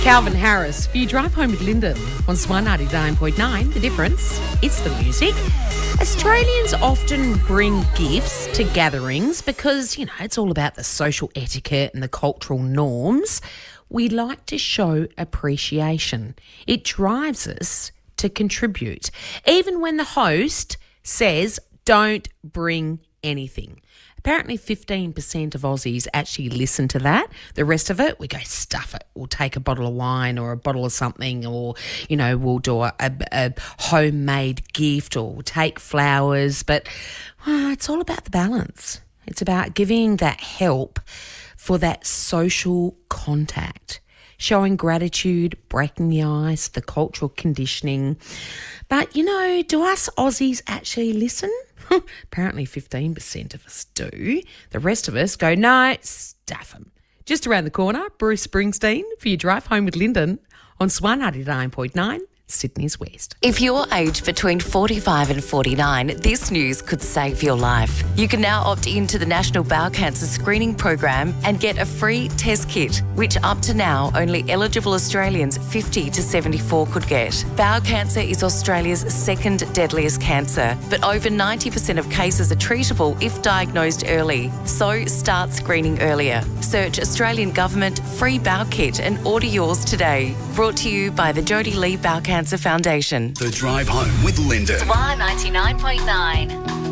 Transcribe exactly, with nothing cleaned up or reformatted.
Calvin Harris for You Drive Home with Lyndon on Swan ninety-nine point nine. The difference, it's the music. Australians often bring gifts to gatherings because, you know, it's all about the social etiquette and the cultural norms. We like to show appreciation. It drives us to contribute, even when the host says, don't bring anything. Apparently fifteen percent of Aussies actually listen to that. The rest of it, we go stuff it. We'll take a bottle of wine or a bottle of something, or, you know, we'll do a, a, a homemade gift, or we'll take flowers. But well, it's all about the balance. It's about giving that help for that social contact, showing gratitude, breaking the ice, the cultural conditioning. But, you know, do us Aussies actually listen? Apparently fifteen percent of us do. The rest of us go, no, stuff 'em. Just around the corner, Bruce Springsteen for You Drive Home with Lyndon on Swan ninety-nine point nine. Sydney's West. If you're aged between forty-five and forty-nine, this news could save your life. You can now opt into the National Bowel Cancer Screening Program and get a free test kit, which up to now only eligible Australians fifty to seventy-four could get. Bowel cancer is Australia's second deadliest cancer, but over ninety percent of cases are treatable if diagnosed early. So start screening earlier. Search Australian Government Free Bowel Kit and order yours today. Brought to you by the Jodie Lee Bowel Cancer Foundation. The Drive Home with Lyndon. Swan ninety-nine point nine.